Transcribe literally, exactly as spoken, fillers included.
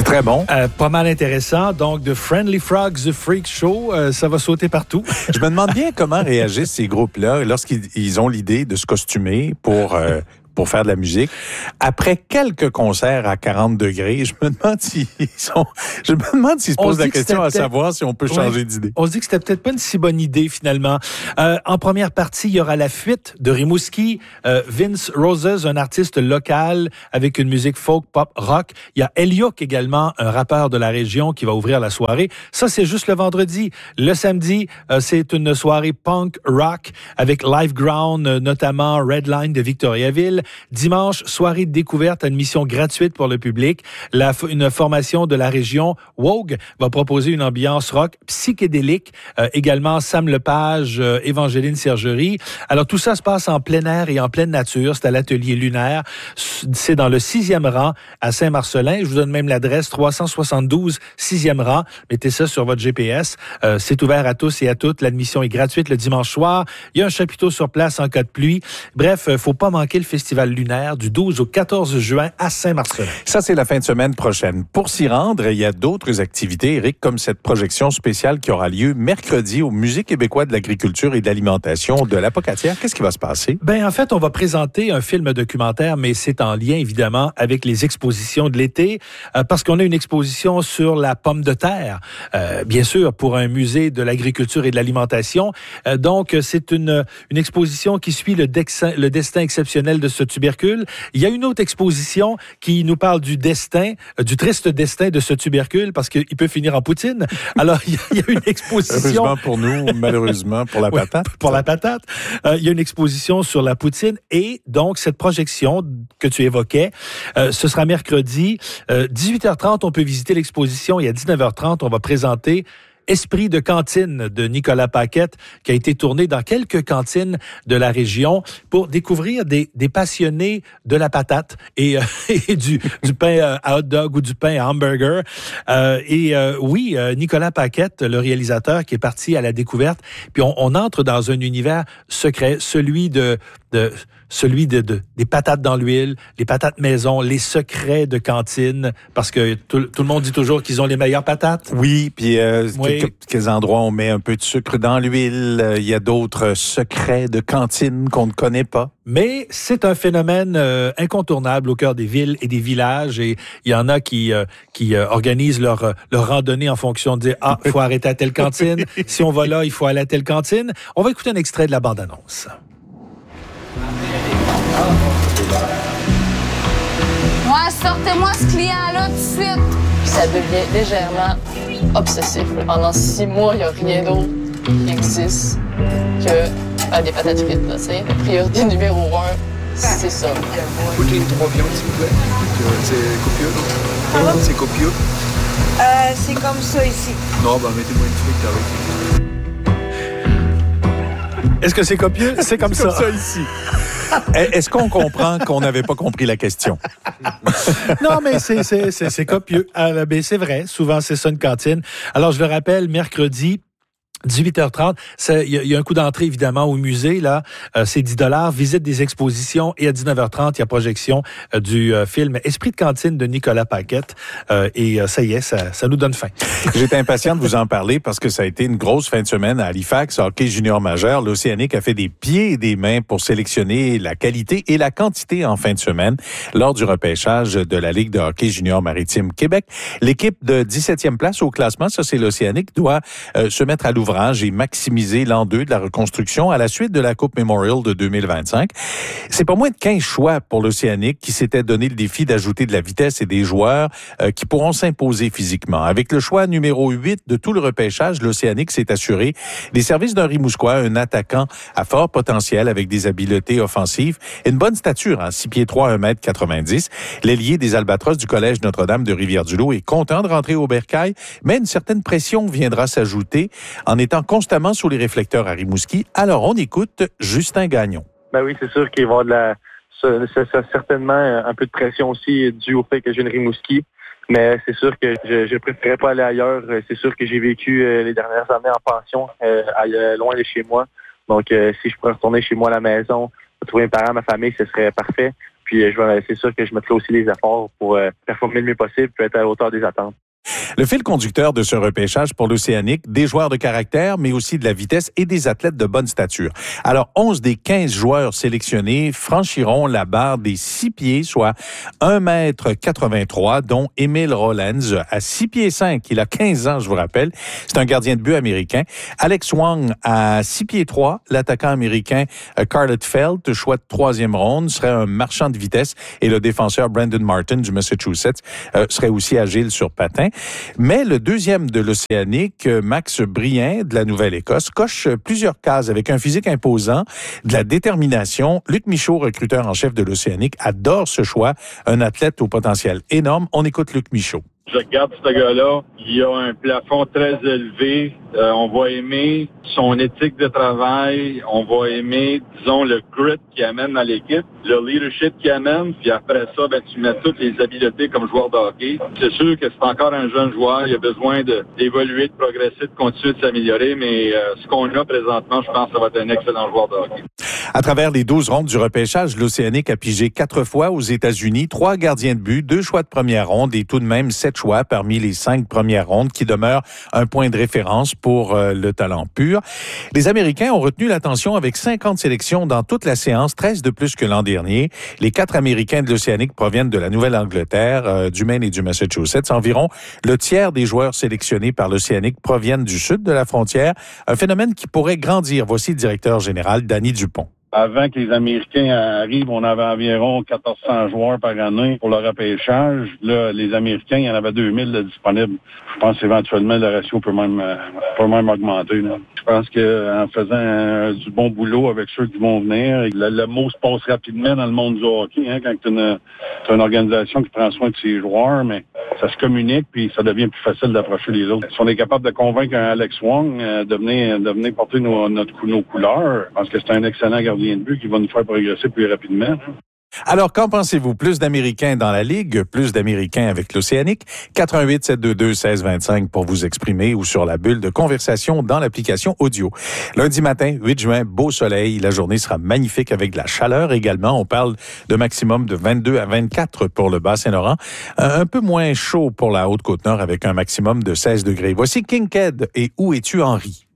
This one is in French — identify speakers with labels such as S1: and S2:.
S1: très bon.
S2: Euh, pas mal intéressant. Donc, The Friendly Frogs, The Freak Show, euh, ça va sauter partout.
S1: Je me demande bien comment réagissent ces groupes-là lorsqu'ils ils ont l'idée de se costumer pour... Euh, pour faire de la musique. Après quelques concerts à quarante degrés, je me demande s'ils sont, je me demande s'ils se posent la question à savoir si on peut changer ouais, d'idée.
S2: On se dit que c'était peut-être pas une si bonne idée, finalement. Euh, en première partie, il y aura La Fuite de Rimouski, euh, Vince Roses, un artiste local avec une musique folk, pop, rock. Il y a Eliuk également, un rappeur de la région qui va ouvrir la soirée. Ça, c'est juste le vendredi. Le samedi, euh, c'est une soirée punk rock avec Live Ground, euh, notamment Redline de Victoriaville. Dimanche, soirée de découverte, admission gratuite pour le public. La, une formation de la région, Wogue, va proposer une ambiance rock psychédélique. Euh, également, Sam Lepage, euh, Évangeline Sergerie. Alors, tout ça se passe en plein air et en pleine nature. C'est à l'Atelier Lunaire. C'est dans le sixième rang à Saint-Marcelin. Je vous donne même l'adresse, trois cent soixante-douze, sixième rang. Mettez ça sur votre G P S. Euh, c'est ouvert à tous et à toutes. L'admission est gratuite le dimanche soir. Il y a un chapiteau sur place en cas de pluie. Bref, euh, faut pas manquer le festival lunaire du douze au quatorze juin à Saint-Marcelin.
S1: Ça, c'est la fin de semaine prochaine. Pour s'y rendre, il y a d'autres activités, Éric, comme cette projection spéciale qui aura lieu mercredi au Musée québécois de l'agriculture et de l'alimentation de la Pocatière. Qu'est-ce qui va se passer?
S2: Ben, en fait, on va présenter un film documentaire, mais c'est en lien, évidemment, avec les expositions de l'été, euh, parce qu'on a une exposition sur la pomme de terre, euh, bien sûr, pour un musée de l'agriculture et de l'alimentation. Euh, donc, c'est une, une exposition qui suit le, dexin, le destin exceptionnel de ce tubercule. Il y a une autre exposition qui nous parle du destin, euh, du triste destin de ce tubercule, parce qu'il peut finir en poutine. Alors, il y, y a une exposition...
S1: Heureusement pour nous, malheureusement pour la patate.
S2: Oui, pour la patate. Euh, il y a une exposition sur la poutine et donc cette projection que tu évoquais, euh, ce sera mercredi. Euh, dix-huit heures trente, on peut visiter l'exposition et à dix-neuf heures trente, on va présenter Esprit de cantine de Nicolas Paquette, qui a été tourné dans quelques cantines de la région pour découvrir des, des passionnés de la patate et, euh, et du, du pain à hot dog ou du pain à hamburger. Euh, et euh, oui, euh, Nicolas Paquette, le réalisateur, qui est parti à la découverte, puis on, on entre dans un univers secret, celui de... de celui de, de des patates dans l'huile, les patates maison, les secrets de cantine, parce que tout, tout le monde dit toujours qu'ils ont les meilleures patates.
S1: Oui, puis euh,
S2: oui.
S1: Quel, quels endroits on met un peu de sucre dans l'huile. Il y a d'autres secrets de cantine qu'on ne connaît pas.
S2: Mais c'est un phénomène euh, incontournable au cœur des villes et des villages, et il y en a qui euh, qui euh, organisent leur leur randonnée en fonction de dire ah, il faut arrêter à telle cantine, si on va là, il faut aller à telle cantine. On va écouter un extrait de la bande-annonce.
S3: Ouais, sortez-moi ce client-là tout de suite.
S4: Ça devient légèrement obsessif. Pendant six mois, il n'y a rien d'autre qui existe que euh, des patates frites. Là, la priorité numéro un, c'est ça.
S5: Poutine trois viandes, s'il vous plaît. C'est copieux.
S3: Pardon?
S5: C'est copieux.
S3: Euh, c'est comme ça ici.
S5: Non, ben mettez-moi une frite avec.
S2: Est-ce que c'est copieux? C'est comme,
S1: c'est
S2: ça.
S1: comme ça ici. Est-ce qu'on comprend qu'on n'avait pas compris la question?
S2: Non, mais c'est, c'est, c'est, c'est copieux. Ah, ben, c'est vrai. Souvent, c'est ça une cantine. Alors, je le rappelle, mercredi, dix-huit heures trente, il y, y a un coût d'entrée, évidemment, au musée, là. Euh, c'est dix dollars. Visite des expositions. Et à dix-neuf heures trente, il y a projection euh, du euh, film Esprit de cantine de Nicolas Paquette. Euh, et euh, ça y est, ça, ça nous donne faim.
S1: J'étais impatient de vous en parler parce que ça a été une grosse fin de semaine à Halifax, hockey junior majeur. L'Océanique a fait des pieds et des mains pour sélectionner la qualité et la quantité en fin de semaine lors du repêchage de la Ligue de hockey junior maritime Québec. L'équipe de dix-septième place au classement, ça c'est l'Océanique, doit euh, se mettre à l'ouvrage et maximiser l'an deux de la reconstruction à la suite de la Coupe Memorial de deux mille vingt-cinq. C'est pas moins de quinze choix pour l'Océanique qui s'était donné le défi d'ajouter de la vitesse et des joueurs euh, qui pourront s'imposer physiquement. Avec le choix numéro huit de tout le repêchage, l'Océanique s'est assuré les services d'un Rimouskois, un attaquant à fort potentiel avec des habiletés offensives et une bonne stature, hein, six pieds trois, un mètre quatre-vingt-dix. L'ailier des Albatros du Collège Notre-Dame de Rivière-du-Loup est content de rentrer au bercail, mais une certaine pression viendra s'ajouter en étant constamment sous les réflecteurs à Rimouski. Alors, on écoute Justin Gagnon.
S6: Ben oui, c'est sûr qu'il va y avoir de la, ça, ça, ça, certainement un peu de pression aussi dû au fait que je viens de Rimouski. Mais c'est sûr que je ne préférais pas aller ailleurs. C'est sûr que j'ai vécu euh, les dernières années en pension, euh, à, loin de chez moi. Donc, euh, si je pourrais retourner chez moi à la maison, retrouver mes parents, ma famille, ce serait parfait. Puis euh, je vais, c'est sûr que je mettrai aussi les efforts pour euh, performer le mieux possible et être à la hauteur des attentes.
S1: Le fil conducteur de ce repêchage pour l'Océanique, des joueurs de caractère, mais aussi de la vitesse et des athlètes de bonne stature. Alors, onze des quinze joueurs sélectionnés franchiront la barre des six pieds, soit un mètre quatre-vingt-trois, dont Emile Rollins à six pieds cinq. Il a quinze ans, je vous rappelle. C'est un gardien de but américain. Alex Wong à six pieds trois, l'attaquant américain Carlet Felt, choix de troisième ronde, serait un marchand de vitesse. Et le défenseur Brandon Martin du Massachusetts euh, serait aussi agile sur patin. Mais le deuxième de l'Océanique, Max Brien de la Nouvelle-Écosse, coche plusieurs cases avec un physique imposant, de la détermination. Luc Michaud, recruteur en chef de l'Océanique, adore ce choix. Un athlète au potentiel énorme. On écoute Luc Michaud.
S7: Je regarde ce gars-là, il a un plafond très élevé. Euh, on va aimer son éthique de travail. On va aimer, disons, le grit qu'il amène dans l'équipe, le leadership qu'il amène. Puis après ça, ben, tu mets toutes les habiletés comme joueur de hockey. C'est sûr que c'est encore un jeune joueur. Il a besoin de, d'évoluer, de progresser, de continuer de s'améliorer. Mais euh, ce qu'on a présentement, je pense que ça va être un excellent joueur de hockey.
S1: À travers les douze rondes du repêchage, l'Océanique a pigé quatre fois aux États-Unis, trois gardiens de but, deux choix de première ronde et tout de même sept choix parmi les cinq premières rondes qui demeurent un point de référence pour euh, le talent pur. Les Américains ont retenu l'attention avec cinquante sélections dans toute la séance, treize de plus que l'an dernier. Les quatre Américains de l'Océanique proviennent de la Nouvelle-Angleterre, euh, du Maine et du Massachusetts. Environ le tiers des joueurs sélectionnés par l'Océanique proviennent du sud de la frontière, un phénomène qui pourrait grandir. Voici le directeur général, Danny Dupont.
S8: Avant que les Américains arrivent, on avait environ quatorze cents joueurs par année pour le repêchage. Là, les Américains, il y en avait deux mille de disponibles. Je pense qu'éventuellement, le ratio peut même, peut même augmenter. Là. Je pense qu'en faisant euh, du bon boulot avec ceux qui vont venir, le, le mot se passe rapidement dans le monde du hockey. Hein, quand tu as une, une organisation qui prend soin de ses joueurs, mais ça se communique puis ça devient plus facile d'approcher les autres. Si on est capable de convaincre un Alex Wong euh, de, venir, de venir porter nos, notre, nos couleurs, je pense que c'est un excellent gardien de but qui va nous faire progresser plus rapidement. Hein.
S1: Alors, qu'en pensez-vous? Plus d'Américains dans la Ligue, plus d'Américains avec l'Océanique? quatre un huit sept deux deux un six deux cinq pour vous exprimer ou sur la bulle de conversation dans l'application audio. Lundi matin, huit juin, beau soleil. La journée sera magnifique avec de la chaleur également. On parle de maximum de vingt-deux à vingt-quatre pour le Bas-Saint-Laurent. Un peu moins chaud pour la Haute-Côte-Nord avec un maximum de seize degrés. Voici Kinked et Où es-tu, Henri?